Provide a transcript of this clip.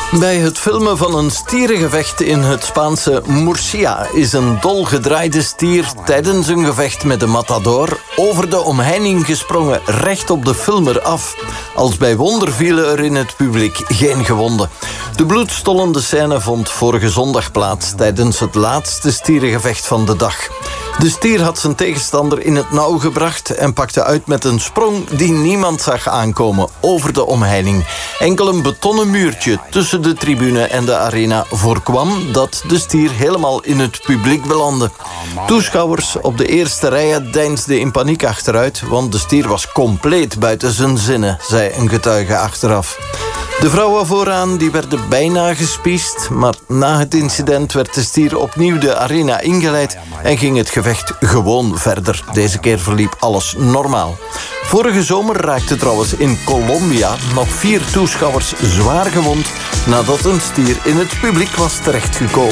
Bij het filmen van een stierengevecht in het Spaanse Murcia is een dolgedraaide stier tijdens een gevecht met de matador over de omheining gesprongen, recht op de filmer af. Als bij wonder vielen er in het publiek geen gewonden. De bloedstollende scène vond vorige zondag plaats tijdens het laatste stierengevecht van de dag. De stier had zijn tegenstander in het nauw gebracht en pakte uit met een sprong die niemand zag aankomen over de omheining. Enkel een betonnen muurtje tussen de tribune en de arena voorkwam dat de stier helemaal in het publiek belandde. Toeschouwers op de eerste rijen deinsden in paniek achteruit, want de stier was compleet buiten zijn zinnen, zei een getuige achteraf. De vrouwen vooraan die werden bijna gespiesd, maar na het incident werd de stier opnieuw de arena ingeleid en ging het gevecht gewoon verder. Deze keer verliep alles normaal. Vorige zomer raakte trouwens in Colombia nog 4 toeschouwers zwaar gewond nadat een stier in het publiek was terechtgekomen.